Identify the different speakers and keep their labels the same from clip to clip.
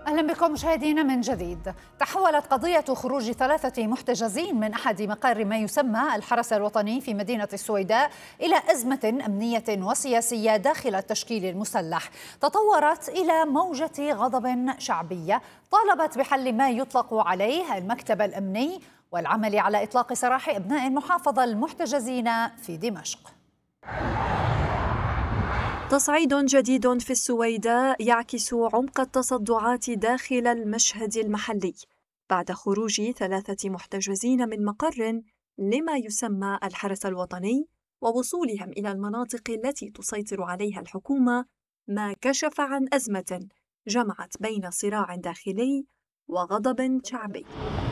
Speaker 1: أهلا بكم مشاهدينا من جديد. تحولت قضية خروج 3 محتجزين من أحد مقار ما يسمى الحرس الوطني في مدينة السويداء إلى أزمة أمنية وسياسية داخل التشكيل المسلح، تطورت إلى موجة غضب شعبية طالبت بحل ما يطلق عليه المكتب الأمني والعمل على إطلاق سراح أبناء المحافظة المحتجزين في دمشق.
Speaker 2: تصعيد جديد في السويداء يعكس عمق التصدعات داخل المشهد المحلي بعد خروج 3 محتجزين من مقر لما يسمى الحرس الوطني ووصولهم إلى المناطق التي تسيطر عليها الحكومة، ما كشف عن أزمة جمعت بين صراع داخلي وغضب شعبي.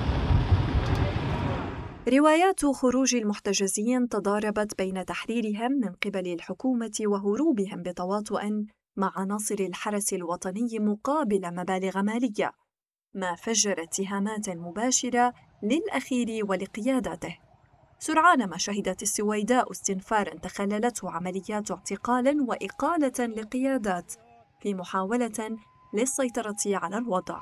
Speaker 2: روايات خروج المحتجزين تضاربت بين تحريرهم من قبل الحكومة وهروبهم بتواطؤ مع عناصر الحرس الوطني مقابل مبالغ مالية، ما فجر اتهامات مباشرة للأخير ولقياداته. سرعان ما شهدت السويداء استنفارا تخللته عمليات اعتقال وإقالة لقيادات في محاولة للسيطرة على الوضع.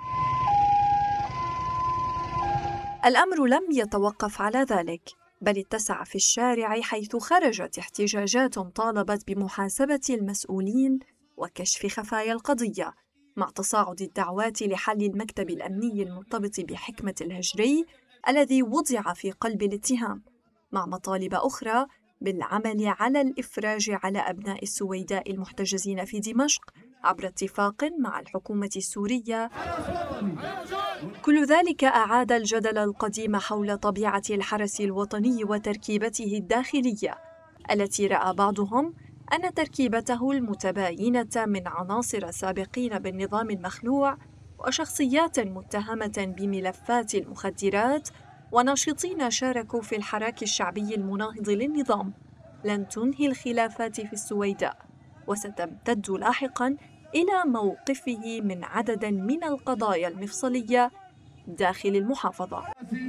Speaker 2: الأمر لم يتوقف على ذلك، بل اتسع في الشارع، حيث خرجت احتجاجات طالبت بمحاسبة المسؤولين وكشف خفايا القضية، مع تصاعد الدعوات لحل المكتب الأمني المرتبط بحكمة الهجري الذي وضع في قلب الاتهام، مع مطالب أخرى بالعمل على الإفراج على أبناء السويداء المحتجزين في دمشق عبر اتفاق مع الحكومة السورية. كل ذلك أعاد الجدل القديم حول طبيعة الحرس الوطني وتركيبته الداخلية، التي رأى بعضهم أن تركيبته المتباينة من عناصر سابقين بالنظام المخلوع وشخصيات متهمة بملفات المخدرات وناشطين شاركوا في الحراك الشعبي المناهض للنظام لن تنهي الخلافات في السويداء، وستمتد لاحقاً إلى موقفه من عدد من القضايا المفصلية داخل المحافظة.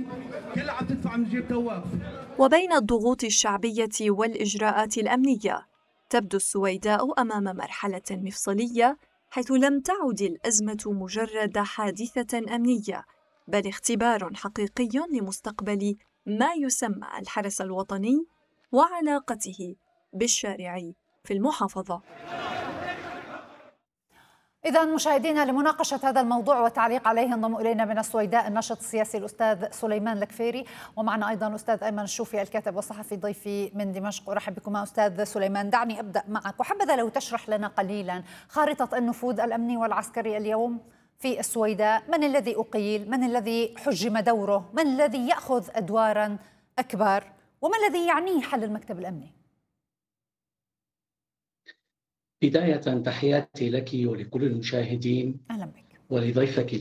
Speaker 2: وبين الضغوط الشعبية والإجراءات الأمنية، تبدو السويداء أمام مرحلة مفصلية، حيث لم تعد الأزمة مجرد حادثة أمنية، بل اختبار حقيقي لمستقبل ما يسمى الحرس الوطني وعلاقته بالشارع في المحافظة.
Speaker 1: إذا مشاهدينا، لمناقشة هذا الموضوع والتعليق عليه انضم إلينا من السويداء الناشط السياسي الأستاذ سليمان الكفيري، ومعنا أيضا الأستاذ أيمن الشوفي الكاتب والصحفي ضيفي من دمشق. أرحب بكما أستاذ سليمان. دعني أبدأ معك، وحبذا لو تشرح لنا قليلا خارطة النفوذ الأمني والعسكري اليوم في السويداء. من الذي أقيل؟ من الذي حجم دوره؟ من الذي يأخذ أدوارا أكبر؟ وما الذي يعنيه حل المكتب الأمني؟
Speaker 3: بداية تحياتي لك ولكل المشاهدين.
Speaker 1: أهلا بك.
Speaker 3: ولضيفك.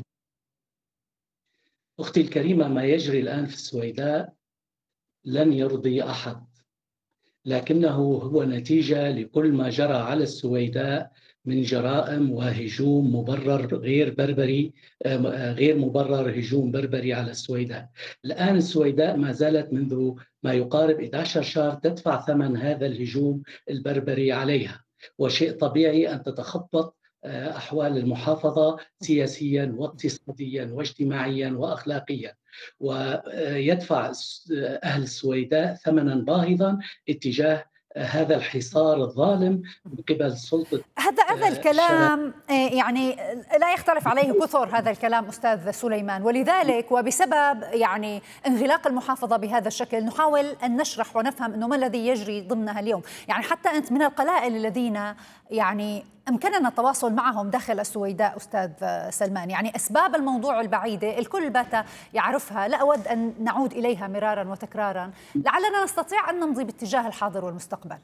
Speaker 3: أختي الكريمة، ما يجري الآن في السويداء لن يرضي أحد، لكنه هو نتيجة لكل ما جرى على السويداء من جرائم وهجوم مبرر غير مبرر، هجوم بربري على السويداء. الآن السويداء ما زالت منذ ما يقارب 11 شهر تدفع ثمن هذا الهجوم البربري عليها، وشيء طبيعي أن تتخبط أحوال المحافظة سياسيا واقتصاديا واجتماعيا وأخلاقيا، ويدفع أهل السويداء ثمنا باهظا اتجاه هذا الحصار الظالم من قبل سلطة.
Speaker 1: هذا الكلام يعني لا يختلف عليه كثر، هذا الكلام أستاذ سليمان، ولذلك وبسبب يعني انغلاق المحافظة بهذا الشكل نحاول أن نشرح ونفهم أنه ما الذي يجري ضمنها اليوم. يعني حتى أنت من القلائل الذين يعني أمكننا التواصل معهم داخل السويداء أستاذ سلمان. يعني أسباب الموضوع البعيدة الكل بات يعرفها، لا أود أن نعود إليها مرارا وتكرارا، لعلنا نستطيع أن نمضي باتجاه الحاضر والمستقبل.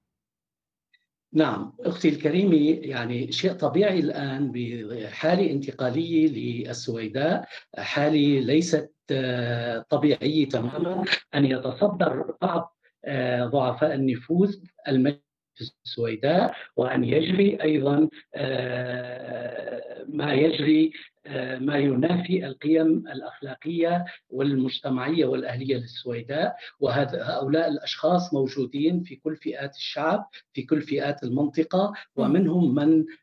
Speaker 3: نعم أختي الكريمة، يعني شيء طبيعي الآن بحالة انتقالية للسويداء، حالة ليست طبيعية تماما، أن يتصدر بعض ضعفاء النفوذ المجلس في السويداء، وأن يجري أيضا ما يجري ما ينافي القيم الأخلاقية والمجتمعية والأهلية للسويداء. وهؤلاء الأشخاص موجودين في كل فئات الشعب، في كل فئات المنطقة، ومنهم من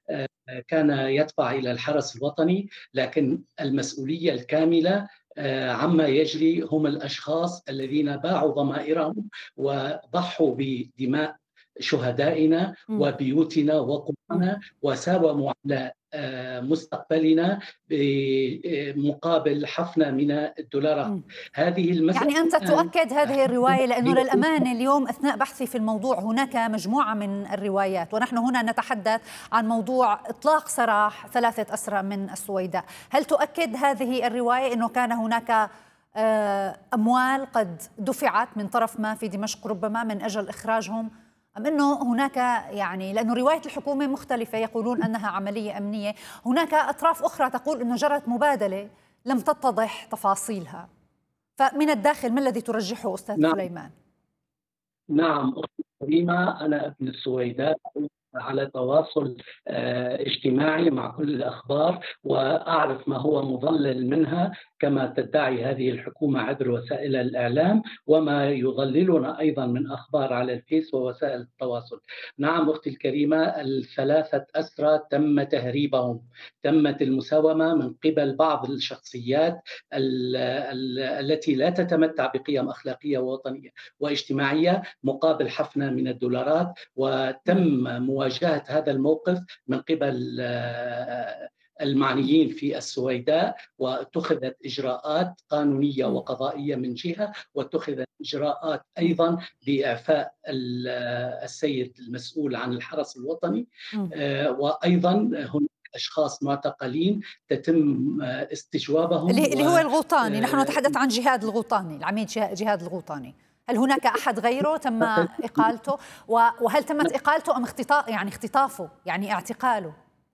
Speaker 3: كان يدفع إلى الحرس الوطني، لكن المسؤولية الكاملة عما يجري هم الأشخاص الذين باعوا ضمائرهم وضحوا بدماء شهدائنا وبيوتنا وقرانا وساوموا على مستقبلنا بمقابل حفنة من الدولارات. هذه المسألة
Speaker 1: يعني أنت تؤكد هذه الرواية، لأنه للأمانة اليوم أثناء بحثي في الموضوع هناك مجموعة من الروايات، ونحن هنا نتحدث عن موضوع إطلاق سراح 3 أسرى من السويداء. هل تؤكد هذه الرواية أنه كان هناك أموال قد دفعت من طرف ما في دمشق ربما من أجل إخراجهم، أم أنه هناك يعني، لأنه رواية الحكومة مختلفة، يقولون أنها عملية أمنية، هناك أطراف أخرى تقول أنه جرت مبادلة لم تتضح تفاصيلها. فمن الداخل ما الذي ترجحه أستاذ سليمان؟
Speaker 3: نعم أختي الكريمة، أنا ابن السويداء على تواصل اجتماعي مع كل الأخبار، وأعرف ما هو مضلل منها كما تدعي هذه الحكومة عبر وسائل الإعلام، وما يضللنا أيضا من أخبار على الفيس ووسائل التواصل. نعم أختي الكريمة، ال3 أسرى تم تهريبهم، تمت المساومة من قبل بعض الشخصيات التي لا تتمتع بقيم أخلاقية ووطنية واجتماعية مقابل حفنة من الدولارات، وتم مواجهة هذا الموقف من قبل المعنيين في السويداء، واتخذت إجراءات قانونية وقضائية من جهة، واتخذت إجراءات أيضا بإعفاء السيد المسؤول عن الحرس الوطني، وأيضا هناك أشخاص معتقلين تتم استجوابهم
Speaker 1: اللي هو الغوطاني. نحن نتحدث عن جهاد الغوطاني، العميد جهاد الغوطاني. هل هناك أحد غيره تم إقالته؟ وهل تمت إقالته أم اختطافه، يعني اعتقاله؟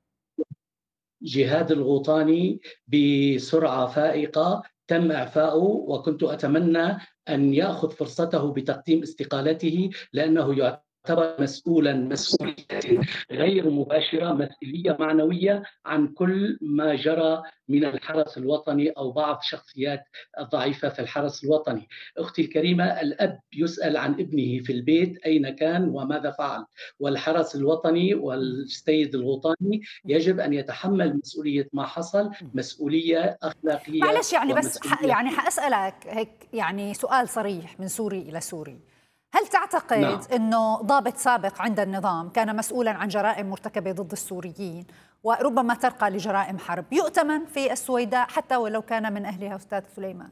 Speaker 3: جهاد الغوطاني بسرعة فائقة تم إعفاؤه، وكنت أتمنى أن يأخذ فرصته بتقديم استقالته، لأنه يعتبر مسؤولا مسؤولية غير مباشرة، مسؤولية معنوية عن كل ما جرى من الحرس الوطني أو بعض الشخصيات الضعيفة في الحرس الوطني. أختي الكريمة، الأب يسأل عن ابنه في البيت أين كان وماذا فعل، والحرس الوطني والسيد الغوطاني يجب أن يتحمل مسؤولية ما حصل، مسؤولية أخلاقية.
Speaker 1: معلش يعني بس يعني حأسألك هيك يعني سؤال صريح من سوري إلى سوري، هل تعتقد أنه ضابط سابق عند النظام كان مسؤولا عن جرائم مرتكبة ضد السوريين وربما ترقى لجرائم حرب يؤتمن في السويداء حتى ولو كان من أهلها أستاذ سليمان؟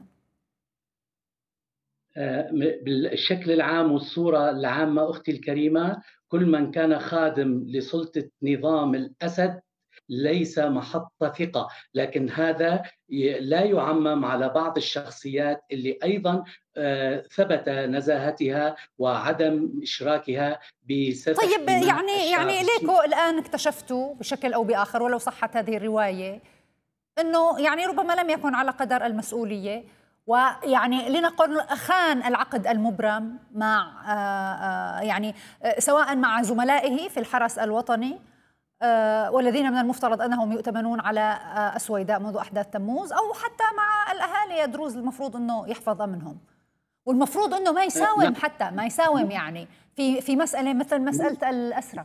Speaker 3: بالشكل العام والصورة العامة أختي الكريمة، كل من كان خادم لسلطة نظام الأسد ليس محط ثقة، لكن هذا لا يعمم على بعض الشخصيات اللي أيضا ثبت نزاهتها وعدم إشراكها بسفك.
Speaker 1: طيب يعني ليكو الآن اكتشفتوا بشكل أو بآخر ولو صحت هذه الرواية أنه يعني ربما لم يكن على قدر المسؤولية، ويعني لنقل خان العقد المبرم مع يعني سواء مع زملائه في الحرس الوطني والذين من المفترض أنهم يؤتمنون على السويداء منذ أحداث تموز، أو حتى مع الأهالي دروز المفروض أنه يحفظ أمنهم، والمفروض أنه ما يساوم، حتى ما يساوم يعني في مسألة مثل مسألة الأسرة.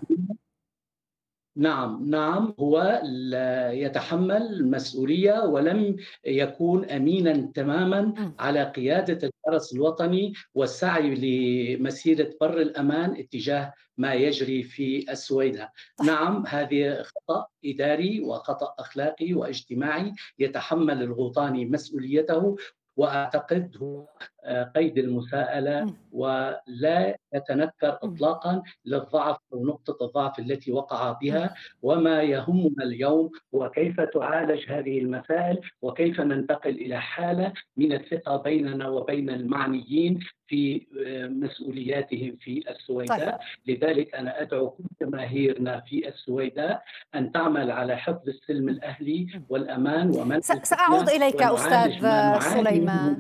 Speaker 3: نعم هو يتحمل المسؤولية ولم يكون أمينا تماما على قيادة الحرس الوطني والسعي لمسيرة بر الأمان اتجاه ما يجري في السويداء. نعم هذه خطأ إداري وخطأ أخلاقي واجتماعي يتحمل الغوطاني مسؤوليته، وأعتقد هو قيد المساءلة ولا يتنكر إطلاقا للضعف أو نقطة الضعف التي وقع بها. وما يهمنا اليوم هو كيف تعالج هذه المسائل وكيف ننتقل إلى حالة من الثقة بيننا وبين المعنيين في مسؤولياتهم في السويداء. لذلك أنا أدعو كل جماهيرنا في السويداء أن تعمل على حفظ السلم الأهلي والأمان ومنع.
Speaker 1: سأعود إليك أستاذ سليمان.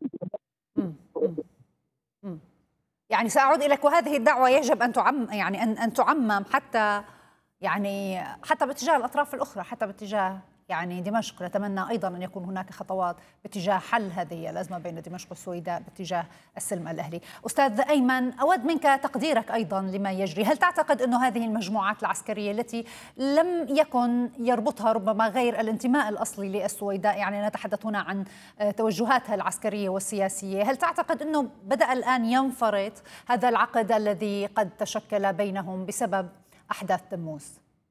Speaker 1: يعني سأعود إليك، وهذه الدعوة يجب أن أن تعمم حتى باتجاه الأطراف الأخرى، حتى باتجاه يعني دمشق. نتمنى أيضا أن يكون هناك خطوات باتجاه حل هذه الأزمة بين دمشق والسويداء باتجاه السلم الأهلي. أستاذ أيمن، أود منك تقديرك أيضا لما يجري. هل تعتقد أن هذه المجموعات العسكرية التي لم يكن يربطها ربما غير الانتماء الأصلي للسويداء، يعني نتحدث هنا عن توجهاتها العسكرية والسياسية، هل تعتقد أنه بدأ الآن ينفرط هذا العقد الذي قد تشكل بينهم بسبب أحداث تموز؟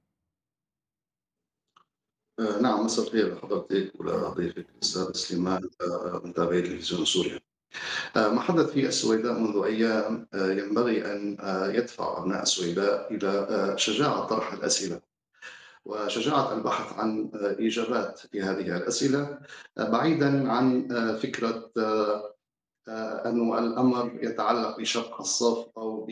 Speaker 4: نعم، مساء الخير لحضرتك ولضيفك الأستاذ سليمان متابعي تلفزيون سوريا. ما حدث في السويداء منذ أيام ينبغي أن يدفع أبناء السويداء إلى شجاعة طرح الأسئلة وشجاعة البحث عن إجابات لهذه الأسئلة، بعيدا عن فكرة أن الأمر يتعلق بشق الصف أو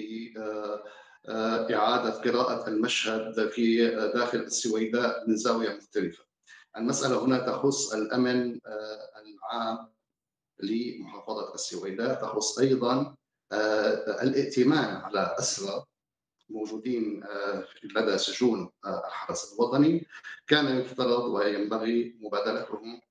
Speaker 4: بإعادة قراءة المشهد في داخل السويداء من زاوية مختلفة. المسألة هنا تخص الأمن العام لمحافظة السويداء، تخص أيضا الائتمان على أسرى موجودين لدى سجون الحرس الوطني. كان يفترض وينبغي مبادلتهم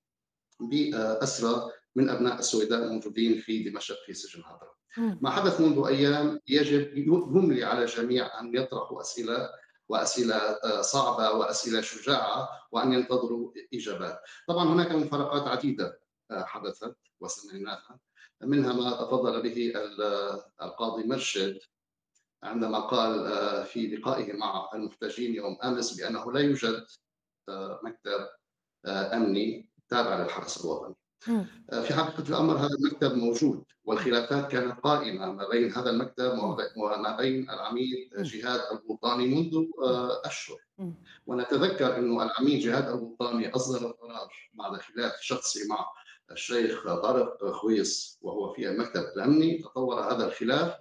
Speaker 4: بأسرى من أبناء السويداء الموجودين في دمشق في سجن هضرة. ما حدث منذ أيام يجب يملي على الجميع أن يطرحوا وأسئلة صعبة وأسئلة شجاعة وأن ينتظروا إجابات. طبعا هناك مفارقات عديدة حدثت وسمعناها، منها ما تفضل به القاضي مرشد عندما قال في لقائه مع المحتجين يوم أمس بأنه لا يوجد مكتب أمني تابع للحرس الوطني. في حقيقة الأمر هذا المكتب موجود، والخلافات كانت قائمة ما بين هذا المكتب وما بين العميد جهاد البوطاني منذ أشهر. ونتذكر أن العميد جهاد البوطاني أصدر قرار بعد خلاف شخصي مع الشيخ طارق خويص وهو في المكتب الأمني. تطور هذا الخلاف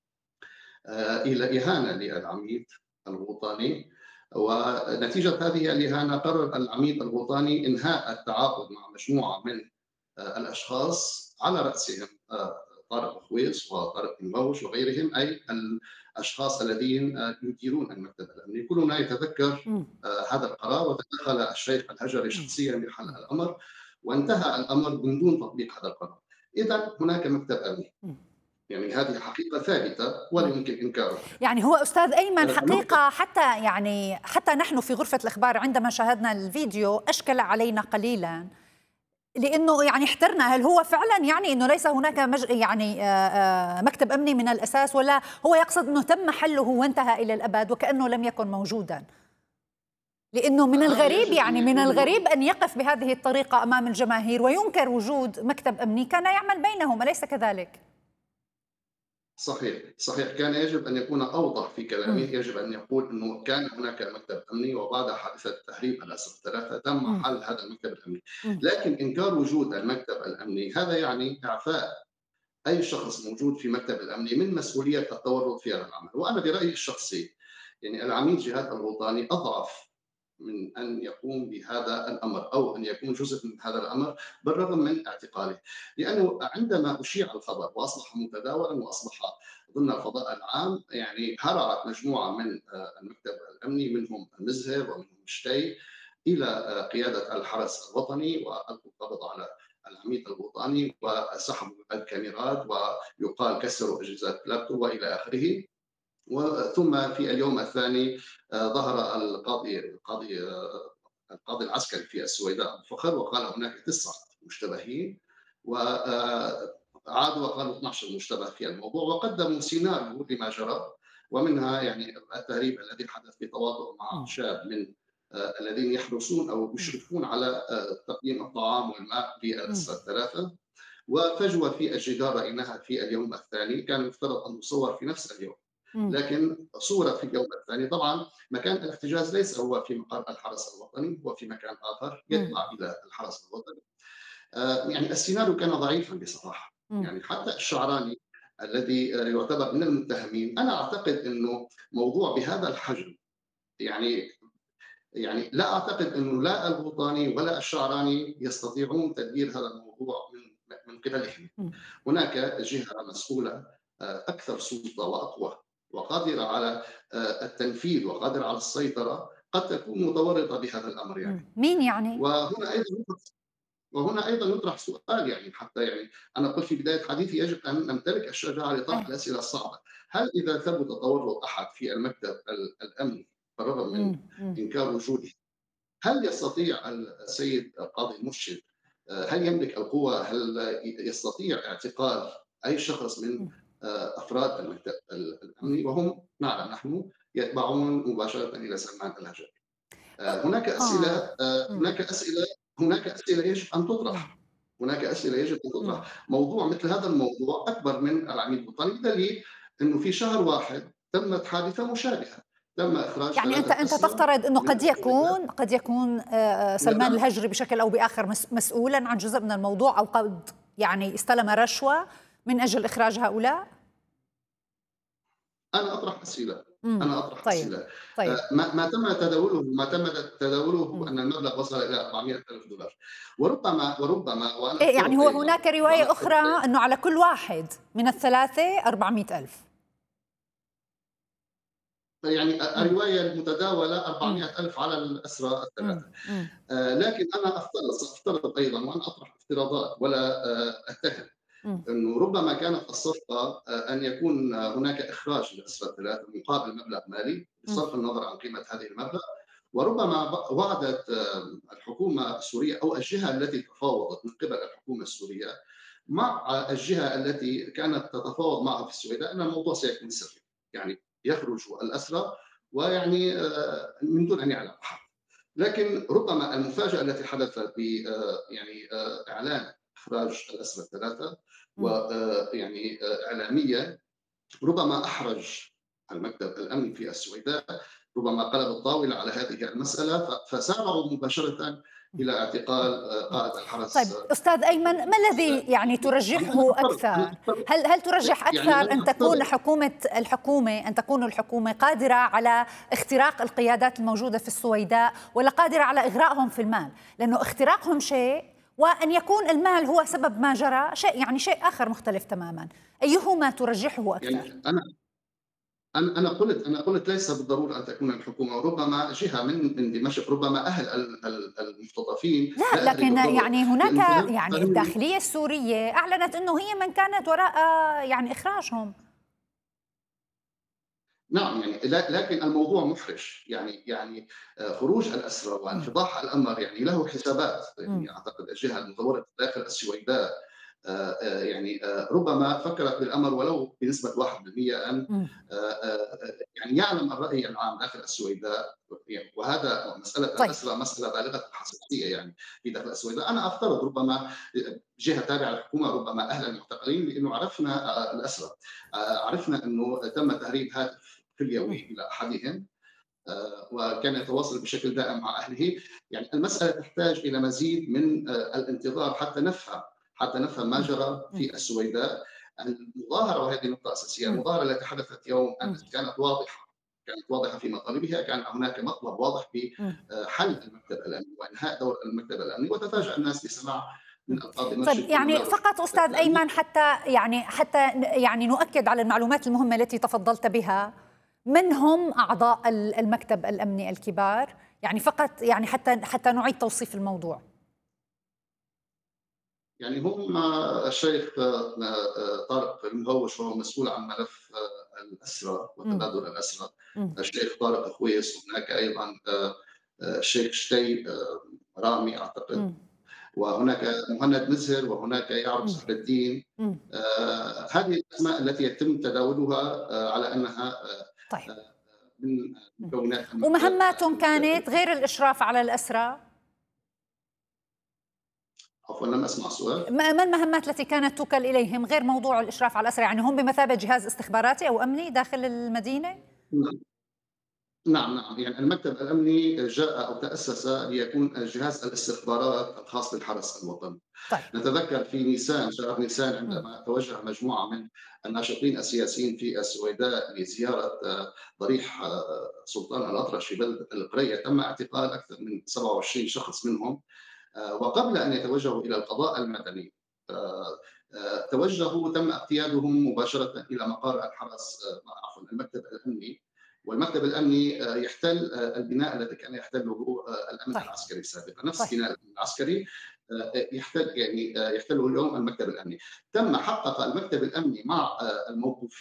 Speaker 4: إلى إهانة للعميد البوطاني، ونتيجة هذه الإهانة قرر العميد البوطاني إنهاء التعاقد مع مجموعة من الأشخاص على رأسهم طارق خويص وطارق الموج وغيرهم، أي الأشخاص الذين يديرون المكتب الأمني. كلنا يتذكر هذا القرار، وتدخل الشيخ الهجري شخصيا لحل الأمر، وانتهى الأمر من دون تطبيق هذا القرار. إذا هناك مكتب أمني، يعني هذه حقيقة ثابتة ولا يمكن إنكارها.
Speaker 1: يعني هو أستاذ أيمن حقيقة حتى نحن في غرفة الإخبار عندما شاهدنا الفيديو أشكل علينا قليلا، لأنه يعني احترنا هل هو فعلا يعني أنه ليس هناك مكتب أمني من الأساس، ولا هو يقصد أنه تم حله وانتهى إلى الأبد وكأنه لم يكن موجودا؟ لأنه من الغريب أن يقف بهذه الطريقة أمام الجماهير وينكر وجود مكتب أمني كان يعمل بينهم، أليس كذلك؟
Speaker 4: صحيح، كان يجب أن يكون أوضح في كلامه. يجب أن يقول أنه كان هناك مكتب أمني، وبعد حادثة تهريب الأسرى الثلاثة تم حل هذا المكتب الأمني. لكن إنكار وجود المكتب الأمني هذا يعني إعفاء أي شخص موجود في مكتب الأمني من مسؤولية التورط في هذا العمل. وأنا برأيي الشخصي يعني العميد جهاد البوطاني أضعف من أن يقوم بهذا الأمر أو أن يكون جزء من هذا الأمر بالرغم من اعتقاله، لأنه عندما أشيع الخبر وأصبح متداولا وأصبح ضمن الفضاء العام، يعني هرعت مجموعة من المكتب الأمني منهم مزهر ومنهم شتي إلى قيادة الحرس الوطني وألقوا القبض على العميد البوطاني وسحبوا الكاميرات ويقال كسروا أجهزة لابتوب وإلى آخره. وثم في اليوم الثاني ظهر القاضي العسكري في السويداء الفخر وقال هناك 9 مشتبهين، وعادوا وقالوا 12 مشتبه في الموضوع، وقدموا سيناريو لما جرى، ومنها يعني التهريب الذي حدث بتواطؤ مع شاب من الذين يحرسون أو يشرفون على تقديم الطعام والماء للأسرى الثلاثة، وفجوة في الجدار رأيناها في اليوم الثاني. كان يفترض أن تصور في نفس اليوم، لكن صورت في اليوم الثاني. طبعا مكان الاحتجاز ليس هو في مقر الحرس الوطني، هو في مكان آخر يتبع إلى الحرس الوطني. يعني السيناريو كان ضعيفا بصراحة. يعني حتى الشعراني الذي يعتبر من المتهمين، أنا أعتقد أنه موضوع بهذا الحجم يعني لا أعتقد أنه لا البوطاني ولا الشعراني يستطيعون تدبير هذا الموضوع من قبلهم. هناك جهة مسؤولة أكثر سلطة وأقوى وقادرة على التنفيذ وقادرة على السيطرة قد تكون متورطة بهذا الأمر يعني.
Speaker 1: مين يعني؟
Speaker 4: وهنا أيضا يطرح سؤال، يعني حتى يعني أنا قلت في بداية حديثي يجب أن نمتلك الشجاعة لطرح
Speaker 1: إيه.
Speaker 4: الأسئلة الصعبة. هل إذا ثبت تورط أحد في المكتب الأمني بالرغم من إنكار وجوده، هل يستطيع السيد القاضي المرشد، هل يملك القوة، هل يستطيع اعتقال أي شخص من أفراد المكتب الأمني وهم نعلم نحن يتبعون مباشرة إلى سلمان الهجري؟ هناك أسئلة هناك أسئلة يجب أن تطرح. موضوع مثل هذا الموضوع أكبر من العميد الوطني، بدليل أنه في شهر واحد تمت حادثة مشابهة، تم إخراج
Speaker 1: يعني أنت
Speaker 4: 3 أسرى
Speaker 1: تفترض أنه
Speaker 4: من
Speaker 1: قد يكون سلمان الهجري بشكل أو بآخر مسؤولا عن جزء من الموضوع، أو قد يعني استلم رشوة من أجل إخراج هؤلاء؟
Speaker 4: أنا أطرح أسئلة.
Speaker 1: طيب.
Speaker 4: ما تم تداوله أن المبلغ وصل إلى $400,000. وربما وأنا
Speaker 1: يعني هو هناك رواية أخرى أنه على كل واحد من الثلاثة 400,000.
Speaker 4: يعني الرواية المتداولة 400,000 على الأسرى الثلاثة. لكن أنا سأفترض أيضا، وأنا أطرح افتراضات ولا أتهم، أنه ربما كانت الصفقة أن يكون هناك إخراج للأسرى الثلاثة مقابل مبلغ مالي بصرف النظر عن قيمة هذه المبلغ. وربما وعدت الحكومة السورية أو الجهة التي تفاوضت من قبل الحكومة السورية مع الجهة التي كانت تتفاوض معها في السويداء أن الموضوع سيكون سري، يعني يخرج الأسرى ويعني من دون أن يعلم أحد. لكن ربما المفاجأة التي حدثت ب يعني إعلان إخراج الأسرى الثلاثة ويعني إعلامية ربما أحرج المكتب الأمني في السويداء، ربما قلب الطاولة على هذه المسألة فسارعوا مباشرة إلى اعتقال قائد الحرس.
Speaker 1: طيب أستاذ أيمن، ما الذي يعني ترجحه أكثر؟ هل ترجح أكثر يعني أن تكون الحكومة قادرة على اختراق القيادات الموجودة في السويداء، ولا قادرة على إغرائهم في المال؟ لأنه اختراقهم شيء وأن يكون المال هو سبب ما جرى شيء، يعني شيء آخر مختلف تماما. أيهما ترجحه أكثر؟
Speaker 4: يعني أنا قلت ليس بالضرورة أن تكون الحكومة، وربما جهة من دمشق، ربما أهل المختطفين.
Speaker 1: لا لكن يعني هناك يعني الداخلية السورية أعلنت أنه هي من كانت وراء يعني إخراجهم.
Speaker 4: نعم يعني لكن الموضوع محرج، يعني خروج الأسرى وانفضاح الأمر يعني له حسابات. يعني أعتقد الجهة المتورطة داخل السويداء يعني ربما فكرت بالأمر ولو بنسبة 1% أن يعني يعلم الرأي العام داخل السويداء، وهذا مسألة الأسرى مسألة بالغة الحساسية يعني في داخل السويداء. أنا أفترض ربما جهة تابعة للحكومة، ربما أهل المعتقلين، لأنه عرفنا الأسرى، عرفنا أنه تم تهريب هاتف كليوي إلى أحدهم وكان يتواصل بشكل دائم مع أهله. يعني المسألة تحتاج إلى مزيد من الانتظار حتى نفهم ما جرى في السويداء. المظاهرة، وهذه نقطة أساسية، المظاهرة التي حدثت يوم أمس كانت واضحة في مطالبها. كان هناك مطلب واضح بحل المكتب الأمني وإنهاء دور المكتب الأمني، وتفاجأ الناس بسماع من القاضي المرشد.
Speaker 1: طيب يعني فقط أستاذ أيمن حتى نؤكد على المعلومات المهمة التي تفضلت بها، من هم أعضاء المكتب الأمني الكبار؟ يعني فقط يعني حتى نعيد توصيف الموضوع.
Speaker 4: يعني هم الشيخ طارق المغوش وهو مسؤول عن ملف الأسرى وتبادل الأسرى، الشيخ طارق خويس، وهناك أيضا الشيخ شتي رامي أعتقد، وهناك مهند مزهر، وهناك يعرب صفر الدين. هذه الأسماء التي يتم تداولها على أنها
Speaker 1: طيب.
Speaker 4: من مكونات
Speaker 1: ومهماتهم كانت غير الإشراف على الأسرى؟
Speaker 4: عفوا لم أسمع السؤال.
Speaker 1: ما المهمات التي كانت توكل إليهم غير موضوع الإشراف على الأسرى؟ يعني هم بمثابة جهاز استخباراتي أو أمني داخل المدينة؟
Speaker 4: نعم يعني المكتب الأمني جاء أو تأسس ليكون جهاز الاستخبارات الخاص بالحرس الوطني.
Speaker 1: طيب.
Speaker 4: نتذكر في شهر نيسان عندما توجه مجموعة من الناشطين السياسيين في السويداء لزيارة ضريح سلطان الأطرش في بلدة القرية، تم اعتقال أكثر من 27 شخص منهم. وقبل أن يتوجهوا إلى القضاء المدني تم اقتيادهم مباشرة إلى مقر الحرس، عفوا المكتب الأمني، والمكتب الامني يحتل البناء الذي كان يحتله الامن
Speaker 1: طيب.
Speaker 4: العسكري سابقا، نفس
Speaker 1: طيب.
Speaker 4: بناء الامن العسكري يحتل، يعني يحتله اليوم المكتب الامني. تم حقق المكتب الامني مع الموقوفين